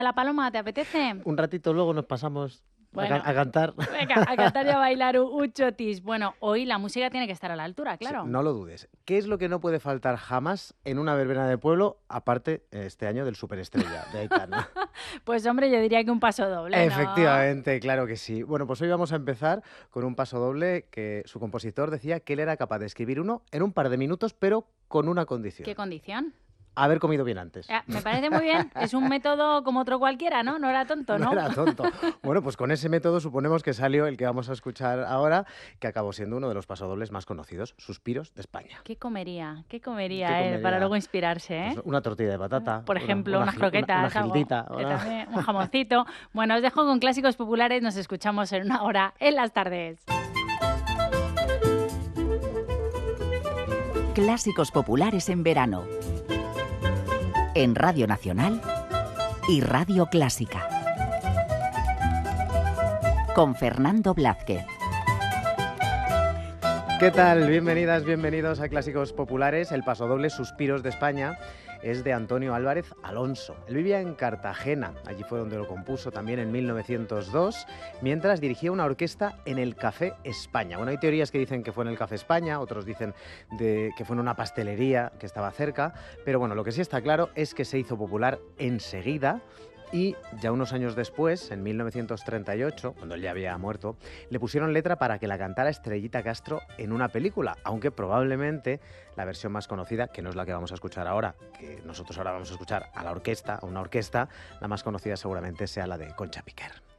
La Paloma, ¿te apetece? Un ratito luego nos pasamos Bueno, a cantar. venga, a cantar y a bailar un chotis. Bueno, hoy la música tiene que estar a la altura, Sí, claro. no lo dudes. ¿Qué es lo que no puede faltar jamás en una verbena de pueblo, aparte este año del Superestrella de Aitana? Pues hombre, yo diría que un paso doble, ¿no? Efectivamente, claro que sí. Bueno, pues hoy vamos a empezar con un paso doble que su compositor decía que él era capaz de escribir uno en un par de minutos, pero con una condición: ¿Qué condición? haber comido bien antes. Me parece muy bien. Es un método como otro cualquiera, ¿no? No era tonto, ¿no? No era tonto. Bueno, pues con ese método suponemos que salió el que vamos a escuchar ahora, que acabó siendo uno de los pasodobles más conocidos, Suspiros de España. ¿Qué comería? ¿Qué ¿Qué comería él para comería? luego inspirarse, eh? Pues una tortilla de patata, Por ejemplo, unas una croquetas, algo, gildita. que también, un jamoncito. Bueno, os dejo con clásicos populares. Nos escuchamos en una hora en las tardes. Clásicos populares en verano. En Radio Nacional y Radio Clásica. Con Fernando Blázquez. ¿Qué tal? Bienvenidas, bienvenidos a Clásicos Populares. El pasodoble Suspiros de España es de Antonio Álvarez Alonso. Él vivía en Cartagena, allí fue donde lo compuso también en 1902, mientras dirigía una orquesta en el Café España. Bueno, hay teorías que dicen que fue en el Café España, otros dicen que fue en una pastelería que estaba cerca, pero bueno, lo que sí está claro es que se hizo popular enseguida. Y ya unos años después, en 1938, cuando él ya había muerto, le pusieron letra para que la cantara Estrellita Castro en una película, aunque probablemente la versión más conocida, que no es la que vamos a escuchar ahora, que nosotros ahora vamos a escuchar a la orquesta, a una orquesta, la más conocida seguramente sea la de Concha Piquer.